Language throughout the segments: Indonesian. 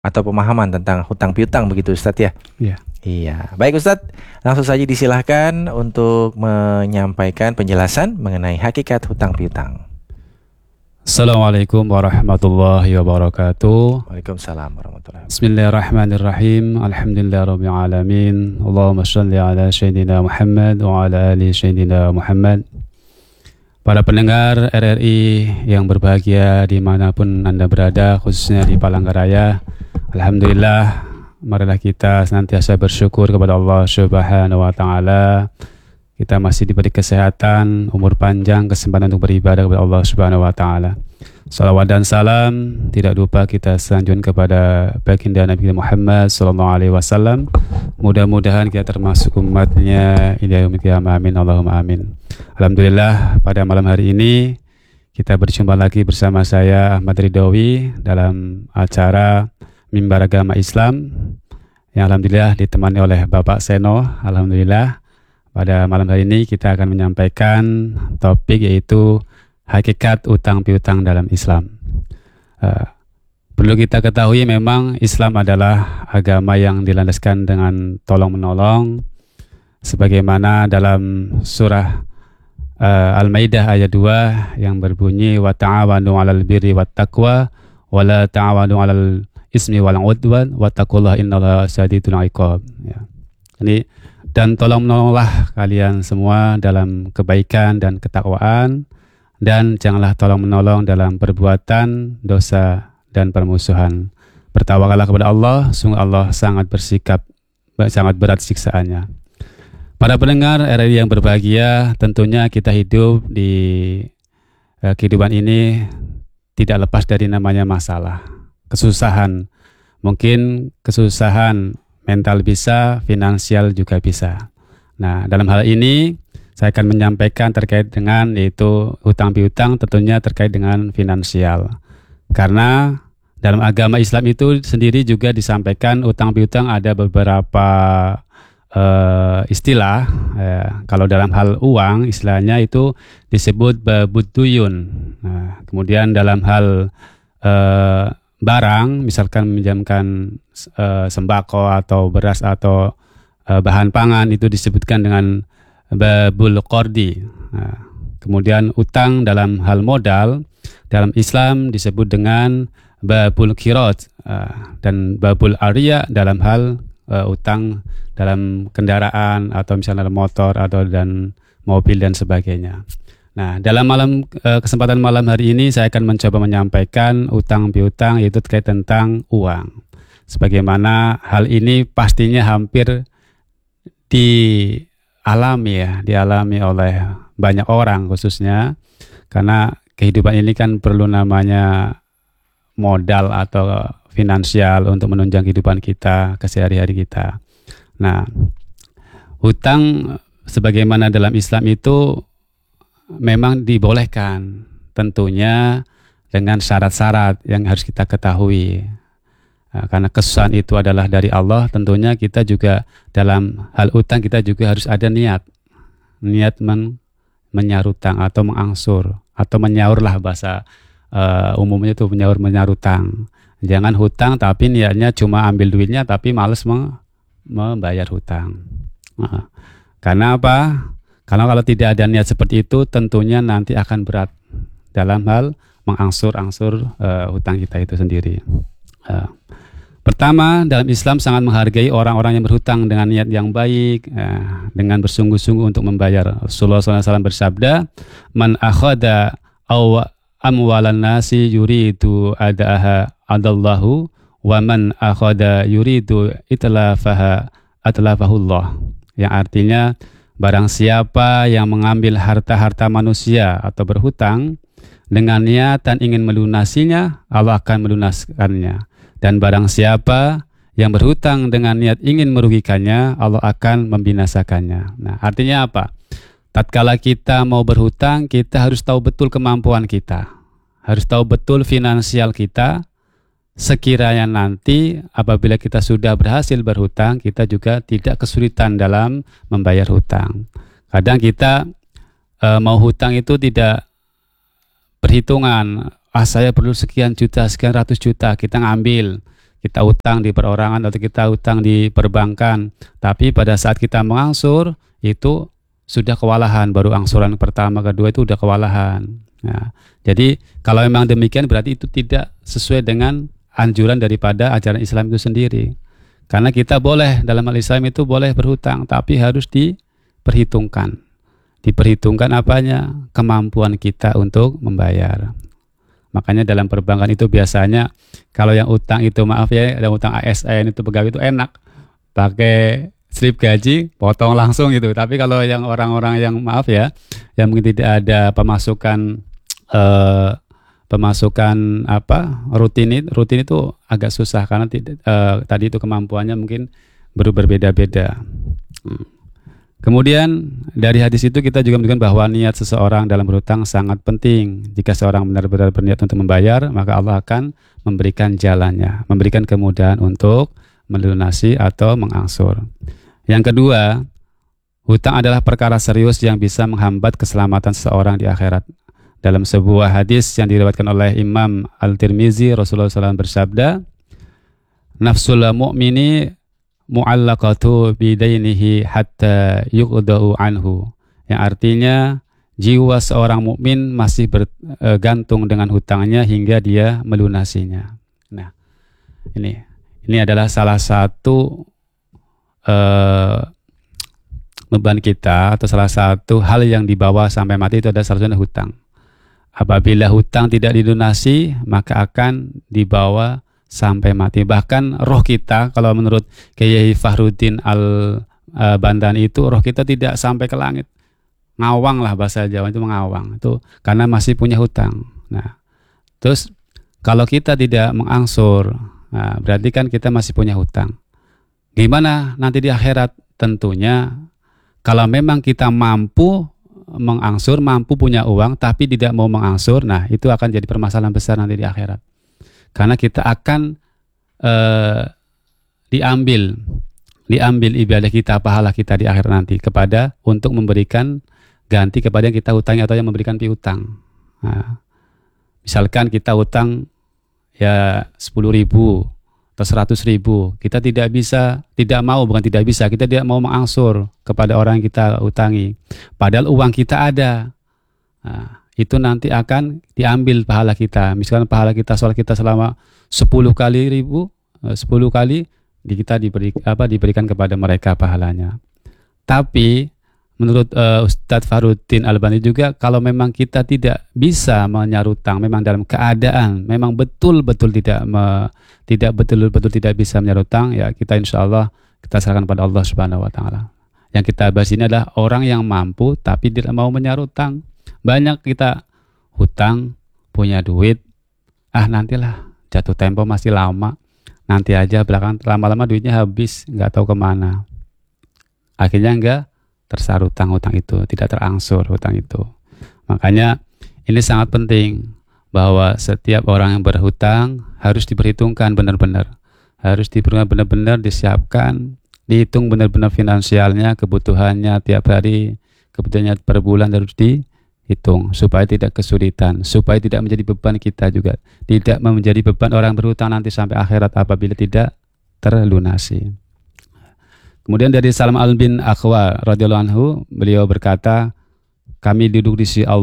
atau pemahaman tentang hutang piutang begitu Ustadz ya? Iya. Iya, baik Ustadz, langsung saja disilahkan untuk menyampaikan penjelasan mengenai hakikat hutang piutang. Assalamualaikum warahmatullahi wabarakatuh. Waalaikumsalam warahmatullahi wabarakatuh. Bismillahirrahmanirrahim. Alhamdulillahirabbil alamin. Allahumma shalli ala sayyidina Muhammad wa ala ali sayyidina Muhammad. Para pendengar RRI yang berbahagia dimanapun Anda berada, khususnya di Palangkaraya, alhamdulillah, marilah kita senantiasa bersyukur kepada Allah Subhanahu wa taala. Kita masih diberi kesehatan, umur panjang, kesempatan untuk beribadah kepada Allah Subhanahu wa taala. Salawat dan salam tidak lupa kita sanjungan kepada baginda Nabi Muhammad sallallahu alaihi wasallam. Mudah-mudahan kita termasuk umatnya ila yaumil qiyamah. Amin Allahumma amin. Alhamdulillah, pada malam hari ini kita berjumpa lagi bersama saya Ahmad Ridhawi dalam acara Mimbar Agama Islam yang alhamdulillah ditemani oleh Bapak Seno. Alhamdulillah, pada malam hari ini kita akan menyampaikan topik yaitu hakikat utang piutang dalam Islam. Perlu kita ketahui memang Islam adalah agama yang dilandaskan dengan tolong-menolong, sebagaimana dalam surah Al-Maidah ayat 2 yang berbunyi wa ta'awanu 'alal birri wat taqwa wa la ta'awanu 'alal ismi wal 'udwan wattaqullaha innallaha syadidul 'iqab. Ya. Ini dan tolong menolonglah kalian semua dalam kebaikan dan ketakwaan, dan janganlah tolong menolong dalam perbuatan dosa dan permusuhan. Bertawakallah kepada Allah, sungguh Allah sangat berat siksaannya. Para pendengar RRI yang berbahagia, tentunya kita hidup di kehidupan ini tidak lepas dari namanya masalah, kesusahan. Mungkin kesusahan mental bisa, finansial juga bisa. Nah, dalam hal ini saya akan menyampaikan terkait dengan yaitu hutang piutang, tentunya terkait dengan finansial. Karena dalam agama Islam itu sendiri juga disampaikan utang piutang ada beberapa istilah. Kalau dalam hal uang istilahnya itu disebut babuduyun. Nah, kemudian dalam hal barang, misalkan meminjamkan sembako atau beras atau bahan pangan, itu disebutkan dengan babul qardi. Nah, kemudian utang dalam hal modal dalam Islam disebut dengan babul qirat, dan babul ariya dalam hal utang dalam kendaraan atau misalnya motor atau dan mobil dan sebagainya. Nah, dalam kesempatan malam hari ini saya akan mencoba menyampaikan utang piutang, yaitu terkait tentang uang. Sebagaimana hal ini pastinya hampir dialami oleh banyak orang, khususnya karena kehidupan ini kan perlu namanya modal atau finansial untuk menunjang kehidupan kita, kesehari-hari kita. Nah, hutang sebagaimana dalam Islam itu memang dibolehkan, tentunya dengan syarat-syarat yang harus kita ketahui. Karena kesusahan itu adalah dari Allah, tentunya kita juga dalam hal utang kita juga harus ada niat menyaur utang atau mengangsur atau menyaurlah bahasa umumnya itu menyaur utang. Jangan hutang tapi niatnya cuma ambil duitnya tapi malas membayar hutang. Karena apa? Karena kalau tidak ada niat seperti itu, tentunya nanti akan berat dalam hal mengangsur-angsur hutang kita itu sendiri. Pertama, dalam Islam sangat menghargai orang-orang yang berhutang dengan niat yang baik, dengan bersungguh-sungguh untuk membayar. Rasulullah SAW bersabda, "Man akhada aw amwalan nasi yuridu ada'aha adallahu, wa man akhada yuridu itlafaha atlafahullah." Yang artinya, barang siapa yang mengambil harta-harta manusia atau berhutang dengan niat dan ingin melunasinya, Allah akan melunaskannya. Dan barang siapa yang berhutang dengan niat ingin merugikannya, Allah akan membinasakannya. Nah, artinya apa? Tatkala kita mau berhutang, kita harus tahu betul kemampuan kita, harus tahu betul finansial kita. Sekiranya nanti apabila kita sudah berhasil berhutang, kita juga tidak kesulitan dalam membayar hutang. Kadang kita mau hutang itu tidak perhitungan, saya perlu sekian juta, sekian ratus juta, kita ngambil. kita utang di perorangan atau kita utang di perbankan, tapi pada saat kita mengangsur itu sudah kewalahan, baru angsuran pertama kedua itu udah kewalahan. Nah, jadi kalau memang demikian berarti itu tidak sesuai dengan anjuran daripada ajaran Islam itu sendiri. Karena kita boleh dalam Islam itu boleh berhutang, tapi harus diperhitungkan. Diperhitungkan apanya? Kemampuan kita untuk membayar. Makanya dalam perbankan itu biasanya kalau yang utang itu maaf ya, ada utang ASN itu pegawai itu enak, pakai slip gaji potong langsung gitu. Tapi kalau yang orang-orang yang maaf ya, yang mungkin tidak ada pemasukan rutin itu agak susah karena tadi itu kemampuannya mungkin berbeda-beda. Kemudian dari hadis itu kita juga menunjukkan bahwa niat seseorang dalam berhutang sangat penting. Jika seorang benar-benar berniat untuk membayar, maka Allah akan memberikan jalannya, memberikan kemudahan untuk melunasi atau mengangsur. Yang kedua, hutang adalah perkara serius yang bisa menghambat keselamatan seseorang di akhirat. Dalam sebuah hadis yang diriwayatkan oleh Imam Al-Tirmizi, Rasulullah SAW bersabda, "Nafsul mu'mini mu'allaqatu bidainihi hatta yuqda'u anhu." Yang artinya jiwa seorang mukmin masih bergantung dengan hutangnya hingga dia melunasinya. Nah, ini adalah salah satu beban kita atau salah satu hal yang dibawa sampai mati itu adalah salah satunya hutang. Apabila hutang tidak dilunasi, maka akan dibawa sampai mati. Bahkan roh kita, kalau menurut Kiai Fahruddin Al-Bandani itu, roh kita tidak sampai ke langit. Ngawang lah bahasa Jawa itu, mengawang. Itu karena masih punya hutang. Nah, terus kalau kita tidak mengangsur, nah, berarti kan kita masih punya hutang. Gimana nanti di akhirat? Tentunya kalau memang kita mampu mengangsur, mampu punya uang, tapi tidak mau mengangsur, nah itu akan jadi permasalahan besar nanti di akhirat. Karena kita akan diambil ibadah kita, pahala kita di akhir nanti kepada untuk memberikan ganti kepada yang kita hutangi atau yang memberikan piutang. Nah, misalkan kita hutang ya 10.000 atau 100.000, kita tidak mau mengangsur kepada orang yang kita hutangi. Padahal uang kita ada. Nah, itu nanti akan diambil pahala kita. Misalkan pahala kita sholat kita selama 10 kali kita diberikan kepada mereka pahalanya. Tapi menurut Ustadz Fahruddin Al-Bandani juga, kalau memang kita tidak bisa menyarutang, memang dalam keadaan memang betul-betul tidak bisa menyarutang, ya kita insya Allah kita serahkan pada Allah Subhanahu Wa Taala. Yang kita bahas ini adalah orang yang mampu tapi tidak mau menyarutang. Banyak kita hutang, punya duit, nantilah, jatuh tempo masih lama, nanti aja, belakang lama-lama duitnya habis, nggak tahu kemana. Akhirnya nggak tersarut hutang itu, tidak terangsur hutang itu. Makanya ini sangat penting bahwa setiap orang yang berhutang harus diperhitungkan benar-benar, harus benar-benar disiapkan, dihitung benar-benar finansialnya, kebutuhannya tiap hari, kebutuhannya per bulan harus dihitung supaya tidak kesulitan, supaya tidak menjadi beban kita juga, tidak menjadi beban orang berhutang nanti sampai akhirat apabila tidak terlunasi. Kemudian dari Salam Al bin Akhwa radhiyallahu anhu, beliau berkata, kami duduk di sisi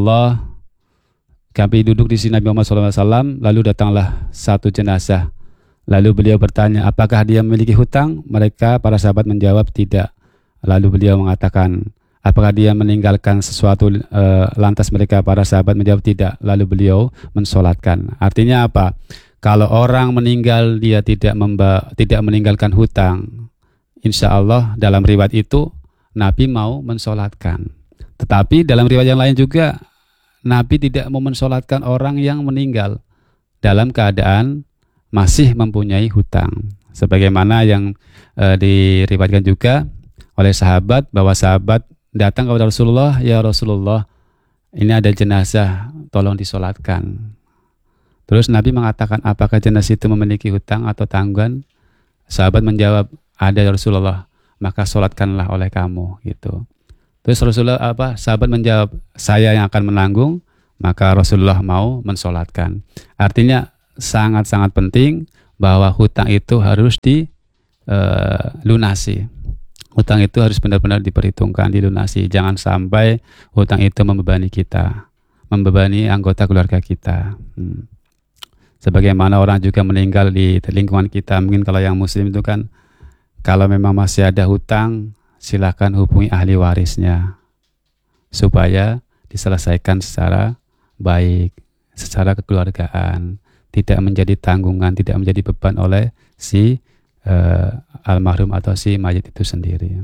Nabi Muhammad SAW, lalu datanglah satu jenazah. Lalu beliau bertanya, apakah dia memiliki hutang? Mereka, para sahabat menjawab tidak. Lalu beliau mengatakan, apakah dia meninggalkan sesuatu? Lantas mereka, para sahabat menjawab tidak. Lalu beliau mensolatkan. Artinya apa? Kalau orang meninggal dia tidak meninggalkan hutang, insya Allah dalam riwayat itu Nabi mau mensolatkan. Tetapi dalam riwayat yang lain juga Nabi tidak mau mensolatkan orang yang meninggal dalam keadaan masih mempunyai hutang. Sebagaimana yang diriwayatkan juga oleh sahabat, bahwa sahabat datang kepada Rasulullah, ya Rasulullah, ini ada jenazah, tolong disolatkan. Terus Nabi mengatakan, apakah jenazah itu memiliki hutang atau tanggungan? Sahabat menjawab, ada ya Rasulullah, maka solatkanlah oleh kamu, gitu. Terus sahabat menjawab, saya yang akan menanggung, maka Rasulullah mau mensolatkan. Artinya sangat-sangat penting bahwa hutang itu harus dilunasi. Hutang itu harus benar-benar diperhitungkan, dilunasi. Jangan sampai hutang itu membebani kita, membebani anggota keluarga kita. Sebagaimana orang juga meninggal di lingkungan kita, mungkin kalau yang muslim itu kan, kalau memang masih ada hutang, silakan hubungi ahli warisnya supaya diselesaikan secara baik, secara kekeluargaan, tidak menjadi tanggungan, tidak menjadi beban oleh si almarhum atau si mayit itu sendiri.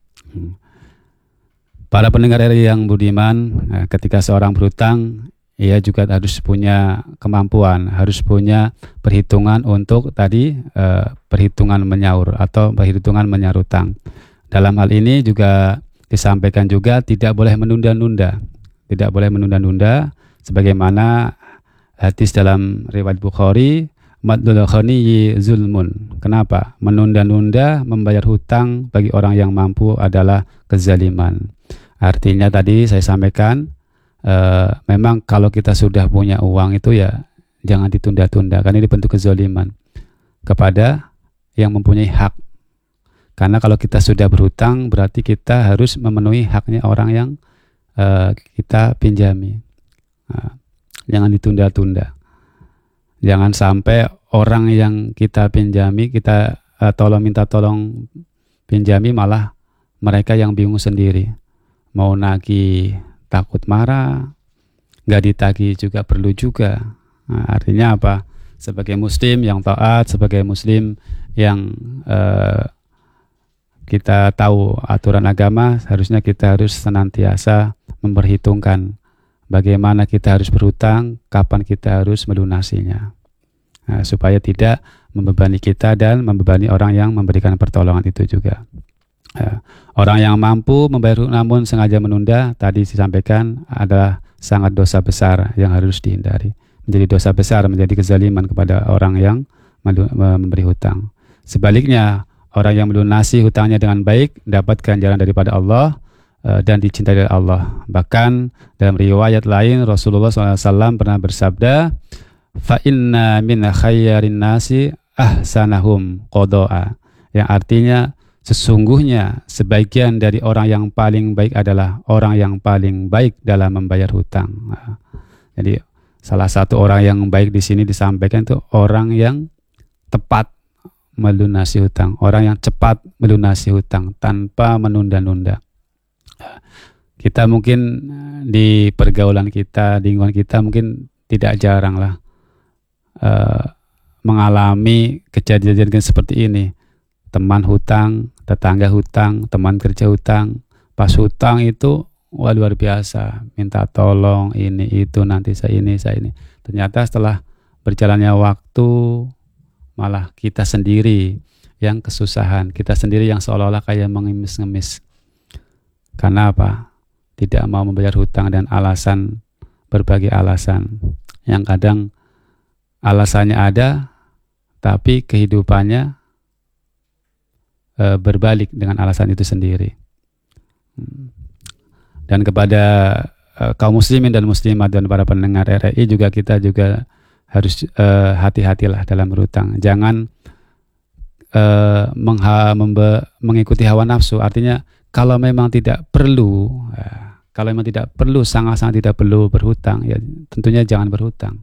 Para pendengar RRI yang budiman, ketika seorang berhutang, ia juga harus punya kemampuan, harus punya perhitungan untuk tadi perhitungan menyaur atau perhitungan menyaur hutang. Dalam hal ini juga disampaikan juga tidak boleh menunda-nunda, tidak boleh menunda-nunda, sebagaimana hadis dalam riwayat Bukhari, madlul ghaniyyi zulmun. Kenapa? Menunda-nunda membayar hutang bagi orang yang mampu adalah kezaliman. Artinya tadi saya sampaikan, memang kalau kita sudah punya uang itu ya jangan ditunda-tunda, karena ini bentuk kezaliman kepada yang mempunyai hak. Karena kalau kita sudah berhutang berarti kita harus memenuhi haknya orang yang kita pinjami. Jangan ditunda-tunda. Jangan sampai orang yang kita pinjami, kita minta tolong pinjami, malah mereka yang bingung sendiri. Mau nagih takut marah, nggak ditagih juga perlu juga. Artinya apa? Sebagai muslim yang taat, sebagai muslim yang kita tahu aturan agama, harusnya kita harus senantiasa memperhitungkan bagaimana kita harus berhutang, kapan kita harus melunasinya, supaya tidak membebani kita dan membebani orang yang memberikan pertolongan itu juga. Orang yang mampu membayar namun sengaja menunda, tadi disampaikan adalah sangat dosa besar yang harus dihindari. Menjadi dosa besar, menjadi kezaliman kepada orang yang memberi hutang. Sebaliknya, orang yang melunasi hutangnya dengan baik dapat ganjaran daripada Allah dan dicintai oleh Allah. Bahkan dalam riwayat lain Rasulullah SAW pernah bersabda, fa inna min khayyarin nasi ahsanahum qada'a, yang artinya sesungguhnya sebagian dari orang yang paling baik adalah orang yang paling baik dalam membayar hutang. Jadi salah satu orang yang baik di sini disampaikan itu orang yang tepat melunasi hutang, orang yang cepat melunasi hutang tanpa menunda-nunda. Kita mungkin di pergaulan kita, di lingkungan kita mungkin tidak jarang lah mengalami kejadian seperti ini. Teman hutang, tetangga hutang, teman kerja hutang. Pas hutang itu luar biasa, minta tolong ini itu, nanti saya ini. Ternyata setelah berjalannya waktu malah kita sendiri yang kesusahan, kita sendiri yang seolah-olah kayak mengemis-ngemis. Karena apa? Tidak mau membayar hutang dan alasan, berbagai alasan, yang kadang alasannya ada tapi kehidupannya berbalik dengan alasan itu sendiri. Dan kepada kaum muslimin dan muslimat dan para pendengar RRI juga, kita juga harus hati-hatilah dalam berhutang. Jangan mengikuti hawa nafsu. Artinya kalau memang tidak perlu, sangat-sangat tidak perlu berhutang, ya tentunya jangan berhutang.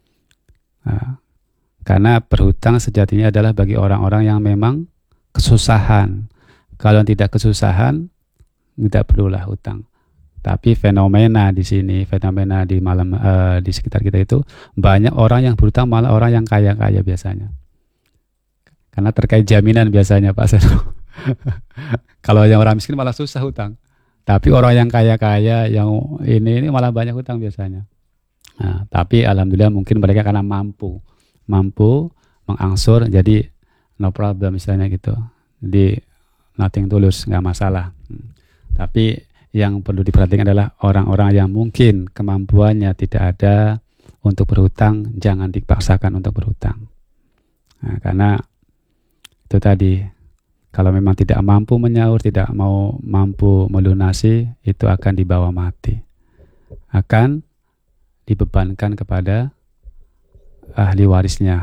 Karena berhutang sejatinya adalah bagi orang-orang yang memang kesusahan. Kalau tidak kesusahan, tidak perlulah hutang. Tapi fenomena di sini, fenomena di di sekitar kita itu banyak orang yang berhutang, malah orang yang kaya-kaya biasanya. Karena terkait jaminan biasanya, Pak Seno. Kalau yang orang miskin malah susah hutang. Tapi orang yang kaya-kaya, yang ini malah banyak hutang biasanya. Nah, tapi alhamdulillah mungkin mereka karena mampu mengangsur, jadi no problem misalnya gitu. Jadi nothing tulus, nggak masalah. Tapi yang perlu diperhatikan adalah orang-orang yang mungkin kemampuannya tidak ada untuk berhutang, jangan dipaksakan untuk berhutang. Nah, karena itu tadi, kalau memang tidak mampu menyaur, tidak mau mampu melunasi, itu akan dibawa mati, akan dibebankan kepada ahli warisnya,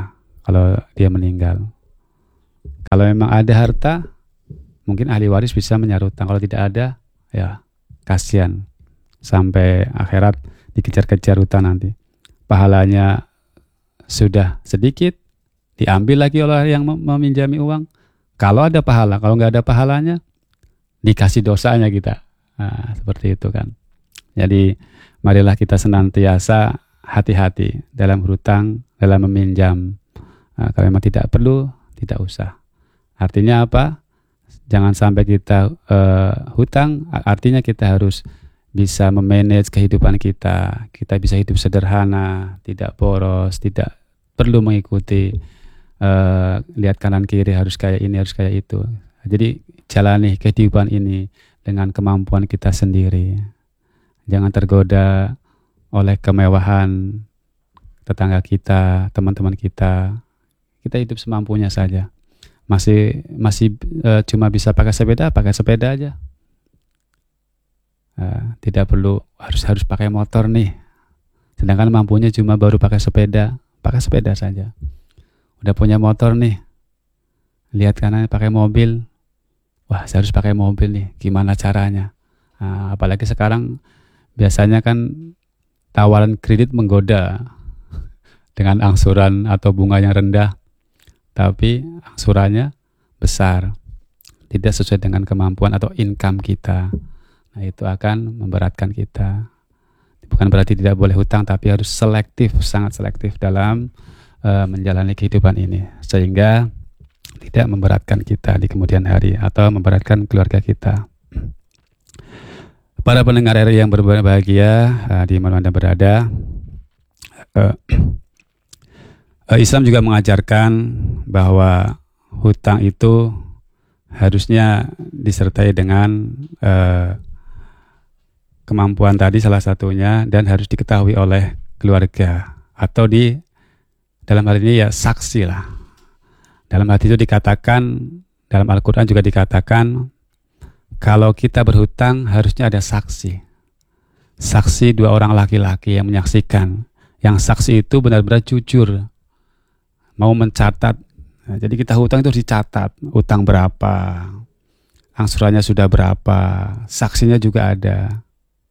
kalau dia meninggal. Kalau memang ada harta, mungkin ahli waris bisa menyuruh hutang. Kalau tidak ada, ya kasihan sampai akhirat dikejar-kejar hutang nanti. Pahalanya sudah sedikit, diambil lagi oleh yang meminjami uang. Kalau ada pahala, kalau nggak ada pahalanya, dikasih dosanya kita. Nah, seperti itu kan. Jadi marilah kita senantiasa hati-hati dalam berhutang, dalam meminjam. Nah, kalau memang tidak perlu, tidak usah. Artinya apa? Jangan sampai kita hutang, artinya kita harus bisa memanage kehidupan kita. Kita bisa hidup sederhana, tidak boros, tidak perlu mengikuti lihat kanan kiri harus kayak ini, harus kayak itu. Jadi jalani kehidupan ini dengan kemampuan kita sendiri. Jangan tergoda oleh kemewahan tetangga kita, teman-teman kita. Kita hidup semampunya saja. Masih cuma bisa pakai sepeda aja. Tidak perlu harus pakai motor nih. Sedangkan mampunya cuma baru pakai sepeda saja. Udah punya motor nih, lihat kanan pakai mobil. Wah, saya harus pakai mobil nih. Gimana caranya? Apalagi sekarang biasanya kan tawaran kredit menggoda dengan angsuran atau bunga yang rendah. Tapi angsurannya besar, tidak sesuai dengan kemampuan atau income kita. Nah, itu akan memberatkan kita. Bukan berarti tidak boleh hutang, tapi harus selektif, sangat selektif dalam menjalani kehidupan ini, sehingga tidak memberatkan kita di kemudian hari atau memberatkan keluarga kita. Para pendengar RRI yang berbahagia di mana Anda berada, Islam juga mengajarkan bahwa hutang itu harusnya disertai dengan kemampuan tadi salah satunya, dan harus diketahui oleh keluarga atau dalam hal ini ya saksi lah. Dalam hal itu dikatakan, dalam Al-Quran juga dikatakan, kalau kita berhutang harusnya ada saksi. Saksi 2 orang laki-laki yang menyaksikan. Yang saksi itu benar-benar jujur, mau mencatat. Nah, jadi kita hutang itu harus dicatat, hutang berapa, angsurannya sudah berapa, saksinya juga ada.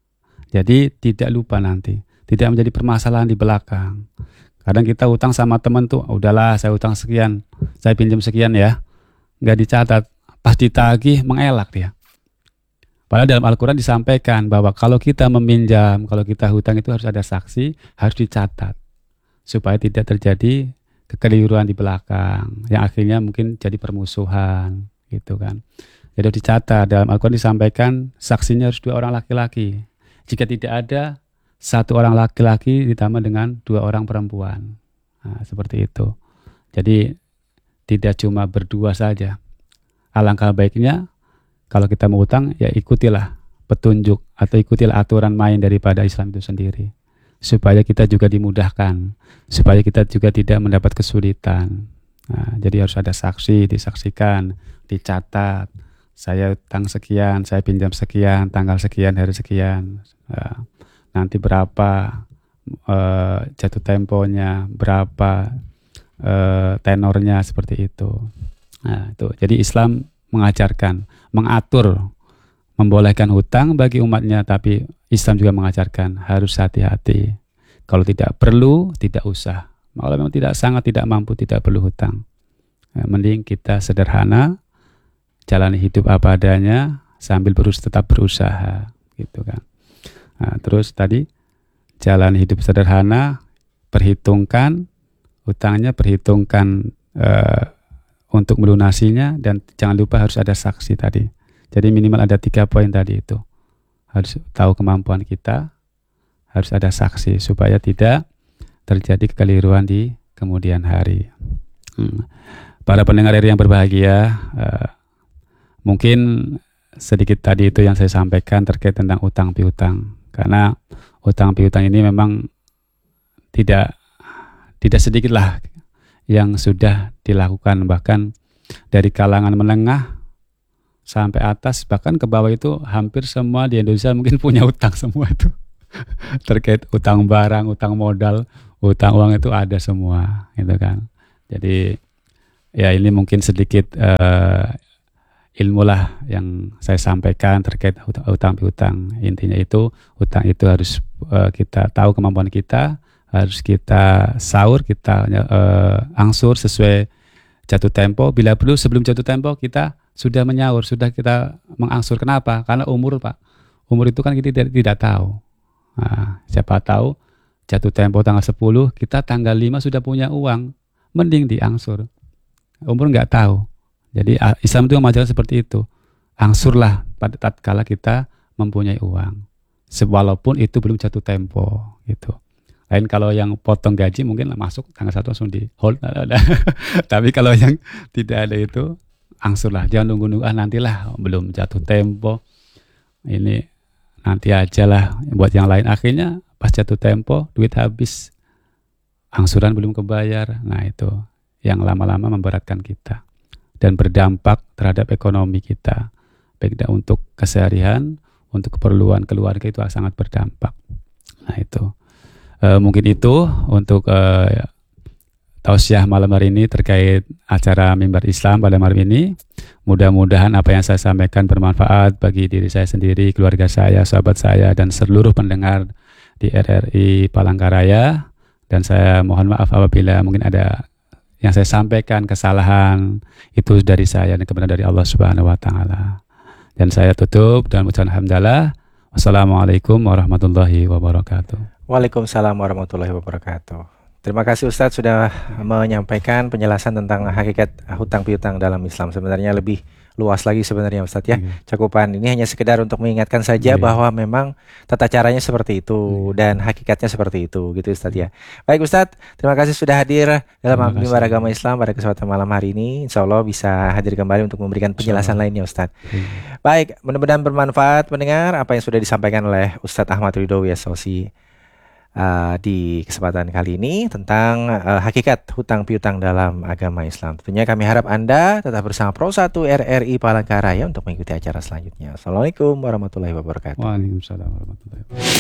Jadi tidak lupa nanti, tidak menjadi permasalahan di belakang. Kadang kita hutang sama teman tuh, udahlah saya hutang sekian, saya pinjam sekian ya, nggak dicatat, pas ditagih mengelak dia. Padahal dalam Al-Quran disampaikan bahwa kalau kita meminjam, kalau kita hutang itu harus ada saksi, harus dicatat, supaya tidak terjadi kekeliruan di belakang yang akhirnya mungkin jadi permusuhan gitu kan. Jadi harus dicatat. Dalam Al-Quran disampaikan saksinya harus 2 orang laki-laki. Jika tidak ada, 1 orang laki-laki ditambah dengan 2 orang perempuan. Nah, seperti itu. Jadi tidak cuma berdua saja. Alangkah baiknya kalau kita mau hutang, ya ikutilah petunjuk atau ikutilah aturan main daripada Islam itu sendiri, supaya kita juga dimudahkan, supaya kita juga tidak mendapat kesulitan. Nah, jadi harus ada saksi, disaksikan, dicatat. Saya utang sekian, saya pinjam sekian, tanggal sekian, hari sekian. Nanti berapa jatuh temponya, berapa tenornya, seperti itu. Nah, itu. Jadi Islam mengajarkan, mengatur, membolehkan hutang bagi umatnya, tapi Islam juga mengajarkan harus hati-hati. Kalau tidak perlu, tidak usah. Kalau memang sangat tidak mampu, tidak perlu hutang. Mending kita sederhana, jalani hidup apa adanya, sambil tetap berusaha, gitu kan. Nah, terus tadi jalani hidup sederhana, perhitungkan hutangnya, perhitungkan untuk melunasinya, dan jangan lupa harus ada saksi tadi. Jadi minimal ada 3 poin tadi itu. Harus tahu kemampuan kita, harus ada saksi supaya tidak terjadi kekeliruan di kemudian hari. Para pendengar RRI yang berbahagia, mungkin sedikit tadi itu yang saya sampaikan terkait tentang utang piutang. Karena utang piutang ini memang tidak sedikit lah yang sudah dilakukan, bahkan dari kalangan menengah sampai atas, bahkan ke bawah itu hampir semua di Indonesia mungkin punya utang semua itu. Terkait utang barang, utang modal, utang uang itu ada semua, gitu kan. Jadi ya ini mungkin sedikit ilmu lah yang saya sampaikan terkait hutang piutang. Intinya itu hutang itu harus kita tahu kemampuan kita, harus kita sahur, kita angsur sesuai jatuh tempo. Bila perlu sebelum jatuh tempo kita sudah menyaur, sudah kita mengangsur. Kenapa? Karena umur Pak. Umur itu kan kita tidak tahu. Nah, siapa tahu jatuh tempo tanggal 10, kita tanggal 5 sudah punya uang. Mending diangsur. Umur nggak tahu. Jadi Islam itu mengajarkan seperti itu. Angsurlah pada tatkala kita mempunyai uang. Walaupun itu belum jatuh tempo gitu. Lain kalau yang potong gaji mungkin masuk tanggal 1 langsung di hold. Tapi kalau yang tidak ada itu, angsurlah. Jangan nunggu-nunggu nantilah belum jatuh tempo. Ini nanti aja lah buat yang lain. Akhirnya pas jatuh tempo, duit habis. Angsuran belum kebayar. Nah itu yang lama-lama memberatkan kita dan berdampak terhadap ekonomi kita, baik untuk keseharian, untuk keperluan keluarga itu sangat berdampak. Nah itu mungkin itu untuk tausiah malam hari ini terkait acara Mimbar Islam pada malam ini. Mudah-mudahan apa yang saya sampaikan bermanfaat bagi diri saya sendiri, keluarga saya, sahabat saya, dan seluruh pendengar di RRI Palangkaraya. Dan saya mohon maaf apabila mungkin ada yang saya sampaikan kesalahan, itu dari saya dan kebenaran dari Allah Subhanahu wa taala. Dan saya tutup dan mengucapkan alhamdulillah. Wassalamualaikum warahmatullahi wabarakatuh. Waalaikumsalam warahmatullahi wabarakatuh. Terima kasih Ustadz sudah menyampaikan penjelasan tentang hakikat hutang piutang dalam Islam. Sebenarnya lebih luas lagi sebenarnya Ustadz ya. Cakupan ini hanya sekedar untuk mengingatkan saja bahwa memang tata caranya seperti itu dan hakikatnya seperti itu gitu Ustadz ya. Baik Ustadz, terima kasih sudah hadir dalam Mimbar Agama Islam pada kesempatan malam hari ini. Insya Allah bisa hadir kembali untuk memberikan penjelasan lainnya Ustadz. Baik, mudah-mudahan bermanfaat mendengar apa yang sudah disampaikan oleh Ustadz Ahmad Ridho Wiasosi di kesempatan kali ini tentang hakikat hutang piutang dalam agama Islam. Tentunya kami harap Anda tetap bersama Pro 1 RRI Palangkaraya untuk mengikuti acara selanjutnya. Assalamualaikum warahmatullahi wabarakatuh. Waalaikumsalam warahmatullahi wabarakatuh.